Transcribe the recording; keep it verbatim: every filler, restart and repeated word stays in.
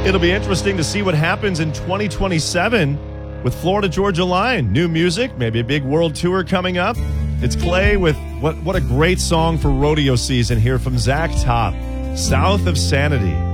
It'll be interesting to see what happens in twenty twenty-seven with Florida Georgia Line. New music, maybe a big world tour coming up. It's Clay with what, what a great song for rodeo season here from Zach Top, South of Sanity.